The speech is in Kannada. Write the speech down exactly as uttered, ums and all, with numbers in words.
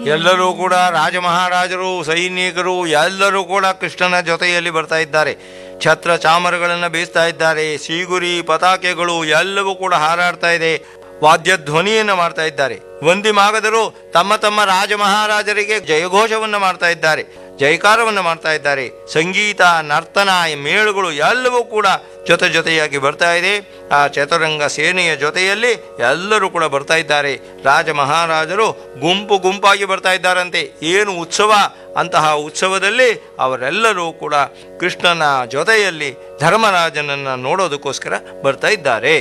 ಎಲ್ಲರೂ ಕೂಡ ರಾಜ ಮಹಾರಾಜರು, ಸೈನಿಕರು ಎಲ್ಲರೂ ಕೂಡ ಕೃಷ್ಣನ ಜೊತೆಯಲ್ಲಿ ಬರ್ತಾ ಇದ್ದಾರೆ. ಛತ್ರ ಚಾಮರಗಳನ್ನು ಬೀಸ್ತಾ ಇದ್ದಾರೆ. ಸೀಗುರಿ ಪತಾಕೆಗಳು ಎಲ್ಲವೂ ಕೂಡ ಹಾರಾಡ್ತಾ ಇದೆ. ವಾದ್ಯ ಧ್ವನಿಯನ್ನು ಮಾಡ್ತಾ ಇದ್ದಾರೆ. ವಂದಿ ಮಾಗದರು ತಮ್ಮ ತಮ್ಮ ರಾಜ ಮಹಾರಾಜರಿಗೆ ಜಯಘೋಷವನ್ನು ಮಾಡ್ತಾ ಇದ್ದಾರೆ, ಜಯಕಾರವನ್ನು ಮಾಡ್ತಾ ಇದ್ದಾರೆ. ಸಂಗೀತ, ನರ್ತನ, ಮೇಳುಗಳು ಎಲ್ಲವೂ ಕೂಡ ಜೊತೆ ಜೊತೆಯಾಗಿ ಬರ್ತಾ ಇದೆ. ಆ ಚತುರಂಗ ಸೇನೆಯ ಜೊತೆಯಲ್ಲಿ ಎಲ್ಲರೂ ಕೂಡ ಬರ್ತಾ ಇದ್ದಾರೆ. ರಾಜ ಮಹಾರಾಜರು ಗುಂಪು ಗುಂಪಾಗಿ ಬರ್ತಾ ಇದ್ದಾರಂತೆ. ಏನು ಉತ್ಸವ! ಅಂತಹ ಉತ್ಸವದಲ್ಲಿ ಅವರೆಲ್ಲರೂ ಕೂಡ ಕೃಷ್ಣನ ಜೊತೆಯಲ್ಲಿ ಧರ್ಮರಾಜನನ್ನು ನೋಡೋದಕ್ಕೋಸ್ಕರ ಬರ್ತಾ ಇದ್ದಾರೆ.